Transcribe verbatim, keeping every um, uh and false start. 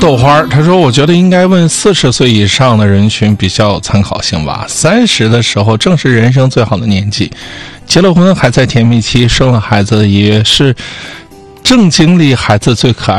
豆花他说，我觉得应该问四十岁以上的人群比较有参考性吧。三十的时候正是人生最好的年纪，结了婚还在甜蜜期，生了孩子也是正经历孩子最可爱